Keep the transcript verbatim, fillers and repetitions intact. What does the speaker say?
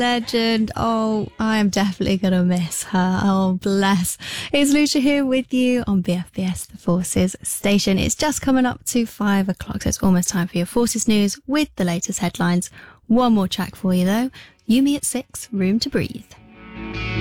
Legend. Oh, I am definitely going to miss her. Oh, bless. It's Lucia here with you on B F B S The Forces station. It's just coming up to five o'clock, so it's almost time for your Forces news with the latest headlines. One more track for you, though. You Me at Six, Room to Breathe.